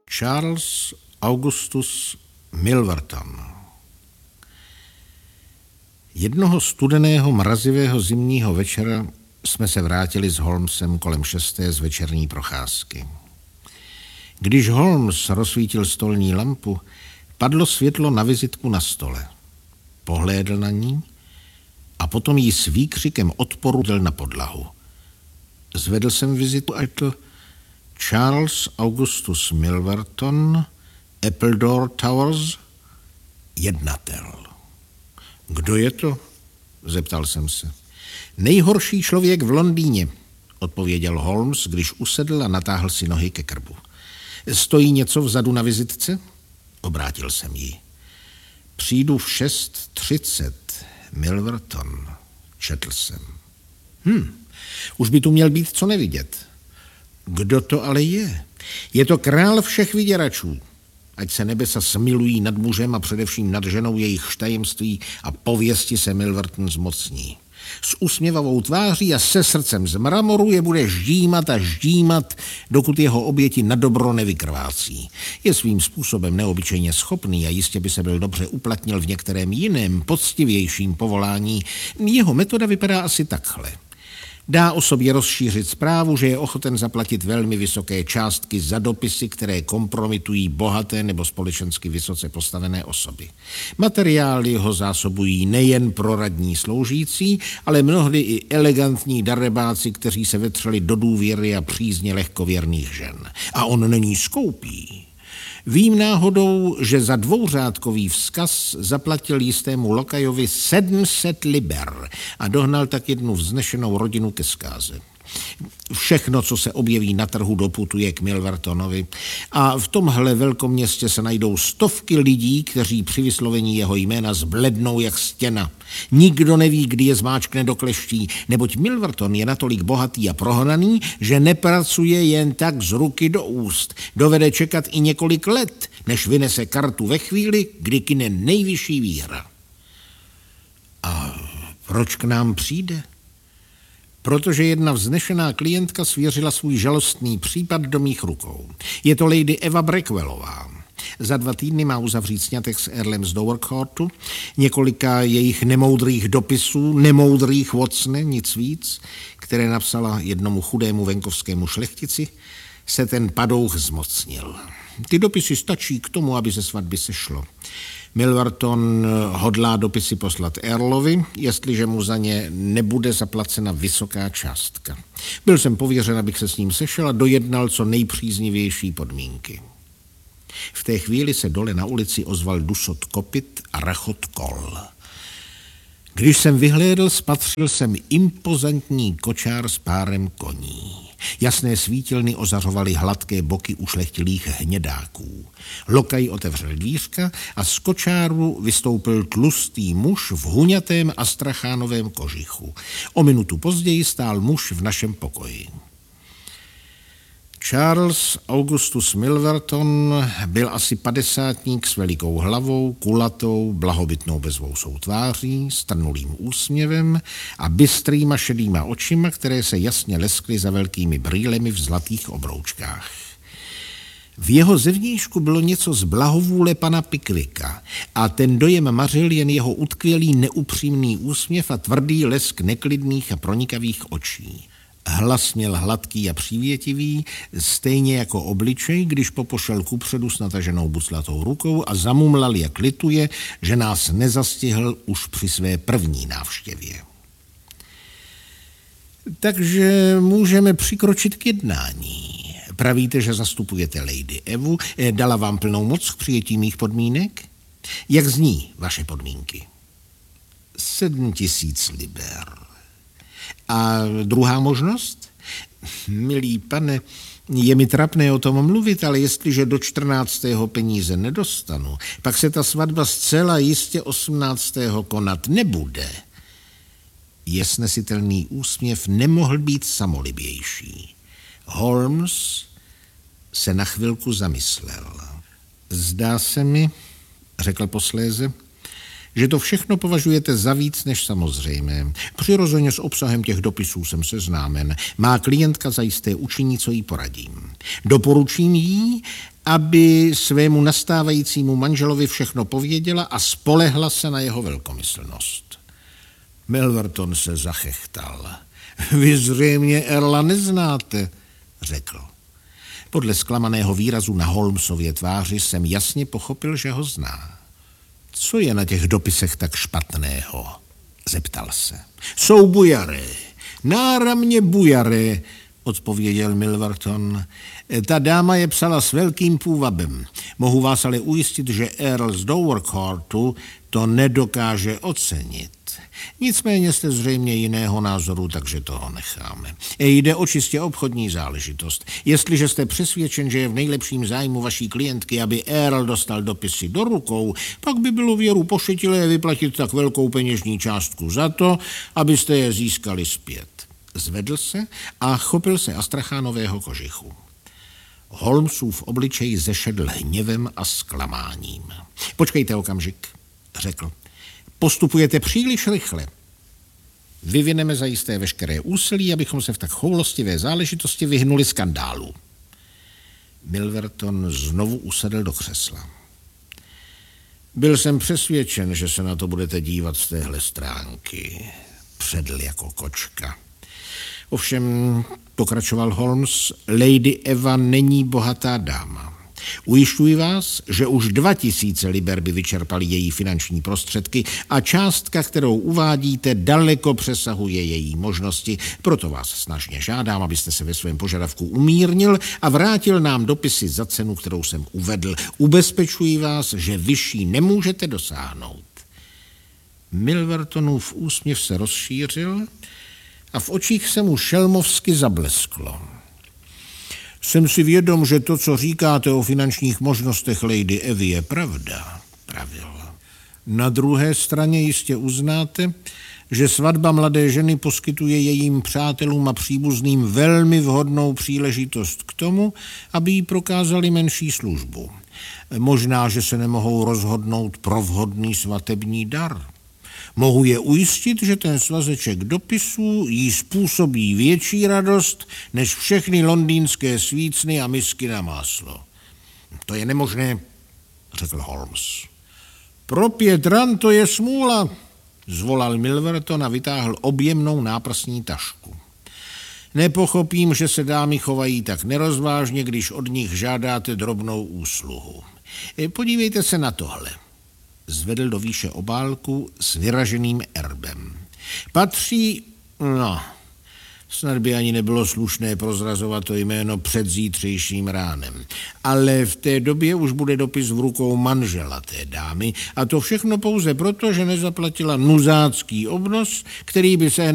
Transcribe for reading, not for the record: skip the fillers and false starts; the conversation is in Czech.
Charles Augustus Milverton. Jednoho studeného mrazivého zimního večera jsme se vrátili s Holmesem kolem 6. z večerní procházky. Když Holmes rozsvítil stolní lampu, padlo světlo na vizitku na stole. Pohlédl na ní a potom ji s výkřikem odporu dal na podlahu. Zvedl jsem vizitu a četl Charles Augustus Milverton, Appledore Towers, jednatel. Kdo je to? Zeptal jsem se. Nejhorší člověk v Londýně, odpověděl Holmes, když usedl a natáhl si nohy ke krbu. Stojí něco vzadu na vizitce? Obrátil jsem ji. Přijdu v 6:30, Milverton, četl jsem. Už by tu měl být co nevidět. Kdo to ale je? Je to král všech vyděračů. Ať se nebesa smilují nad mužem a především nad ženou jejich tajemství a pověsti se Milverton zmocní. S usměvavou tváří a se srdcem z mramoru je bude ždímat a ždímat, dokud jeho oběti na dobro nevykrvácí. Je svým způsobem neobyčejně schopný a jistě by se byl dobře uplatnil v některém jiném, poctivějším povolání. Jeho metoda vypadá asi takhle. Dá o sobě rozšířit zprávu, že je ochoten zaplatit velmi vysoké částky za dopisy, které kompromitují bohaté nebo společensky vysoce postavené osoby. Materiály ho zásobují nejen pro radní sloužící, ale mnohdy i elegantní darebáci, kteří se vetřeli do důvěry a přízně lehkověrných žen. A on není skoupý. Vím náhodou, že za dvouřádkový vzkaz zaplatil jistému lokajovi 700 liber a dohnal tak jednu vznešenou rodinu ke zkáze. Všechno, co se objeví na trhu, doputuje k Milvertonovi a v tomhle velkoměstě se najdou stovky lidí, kteří při vyslovení jeho jména zblednou jak stěna. Nikdo neví, kdy je zmáčkne do kleští, neboť Milverton je natolik bohatý a prohnaný, že nepracuje jen tak z ruky do úst. Dovede čekat i několik let, než vynese kartu ve chvíli, kdy kyne nejvyšší výhra. A proč k nám přijde? Protože jedna vznešená klientka svěřila svůj žalostný případ do mých rukou. Je to lady Eva Brackwellová. Za 2 týdny má uzavřít sňatek s Earlem z Dovercourtu. Několika jejich nemoudrých dopisů, nemoudrých Watsone, nic víc, které napsala jednomu chudému venkovskému šlechtici, se ten padouch zmocnil. Ty dopisy stačí k tomu, aby ze svatby sešlo. Milverton hodlá dopisy poslat Earlovi, jestliže mu za ně nebude zaplacena vysoká částka. Byl jsem pověřen, abych se s ním sešel a dojednal co nejpříznivější podmínky. V té chvíli se dole na ulici ozval dusot kopyt a rachot kol. Když jsem vyhlédl, spatřil jsem impozantní kočár s párem koní. Jasné svítilny ozařovaly hladké boky ušlechtilých hnědáků. Lokaj otevřel dvířka a z kočáru vystoupil tlustý muž v huňatém astrachánovém kožichu. O minutu později stál muž v našem pokoji. Charles Augustus Milverton byl asi 50ník s velikou hlavou, kulatou, blahobytnou bezvousou tváří, strnulým úsměvem a bystrýma šedýma očima, které se jasně leskly za velkými brýlemi v zlatých obroučkách. V jeho zevnějšku bylo něco z blahovůle pana Pickwicka a ten dojem mařil jen jeho utkvělý neupřímný úsměv a tvrdý lesk neklidných a pronikavých očí. Hlas měl hladký a přívětivý, stejně jako obličej, když popošel kupředu s nataženou buclatou rukou a zamumlal, jak lituje, že nás nezastihl už při své první návštěvě. Takže můžeme přikročit k jednání. Pravíte, že zastupujete lady Evu. Dala vám plnou moc k přijetí mých podmínek? Jak zní vaše podmínky? 7000 liber. A druhá možnost? Milý pane, je mi trapné o tom mluvit, ale jestliže do 14. peníze nedostanu, pak se ta svatba zcela jistě 18. konat nebude. Je snesitelný úsměv nemohl být samolibější. Holmes se na chvilku zamyslel. Zdá se mi, řekl posléze, že to všechno považujete za víc než samozřejmé. Přirozeně s obsahem těch dopisů jsem seznámen. Má klientka zajisté učiní, co jí poradím. Doporučím jí, aby svému nastávajícímu manželovi všechno pověděla a spolehla se na jeho velkomyslnost. Milverton se zachechtal. Vy zřejmě Earla neznáte, řekl. Podle zklamaného výrazu na Holmesově tváři jsem jasně pochopil, že ho zná. Co je na těch dopisech tak špatného? Zeptal se. Jsou bujaré. Náramně bujaré, odpověděl Milverton. Ta dáma je psala s velkým půvabem. Mohu vás ale ujistit, že Earl z Dovercourtu to nedokáže ocenit. Nicméně jste zřejmě jiného názoru, takže toho necháme. Jde o čistě obchodní záležitost. Jestliže jste přesvědčen, že je v nejlepším zájmu vaší klientky, aby Earl dostal dopisy do rukou, pak by bylo věru pošetilé vyplatit tak velkou peněžní částku za to, abyste je získali zpět. Zvedl se a chopil se Astrachánového kožichu. Holmesův obličej zešedl hněvem a zklamáním. Počkejte okamžik, řekl. Postupujete příliš rychle. Vyvineme zajisté veškeré úsilí, abychom se v tak choulostivé záležitosti vyhnuli skandálu. Milverton znovu usedl do křesla. Byl jsem přesvědčen, že se na to budete dívat z téhle stránky. Předl jako kočka. Ovšem, pokračoval Holmes, Lady Eva není bohatá dáma. Ujišťuji vás, že už 2000 liber by vyčerpaly její finanční prostředky a částka, kterou uvádíte, daleko přesahuje její možnosti. Proto vás snažně žádám, abyste se ve svém požadavku umírnil a vrátil nám dopisy za cenu, kterou jsem uvedl. Ubezpečuji vás, že vyšší nemůžete dosáhnout. Milvertonův úsměv se rozšířil a v očích se mu šelmovsky zablesklo. Jsem si vědom, že to, co říkáte o finančních možnostech Lady Evy, je pravda, pravil. Na druhé straně jistě uznáte, že svatba mladé ženy poskytuje jejím přátelům a příbuzným velmi vhodnou příležitost k tomu, aby jí prokázali menší službu. Možná, že se nemohou rozhodnout pro vhodný svatební dar. Mohu je ujistit, že ten svazeček dopisů jí způsobí větší radost než všechny londýnské svícny a misky na máslo. To je nemožné, řekl Holmes. Pro 5 ran to je smůla, zvolal Milverton a vytáhl objemnou náprsní tašku. Nepochopím, že se dámy chovají tak nerozvážně, když od nich žádáte drobnou úsluhu. Podívejte se na tohle. Zvedl do výše obálku s vyraženým erbem. Patří, snad by ani nebylo slušné prozrazovat to jméno před zítřejším ránem. Ale v té době už bude dopis v rukou manžela té dámy a to všechno pouze proto, že nezaplatila nuzácký obnos, který by se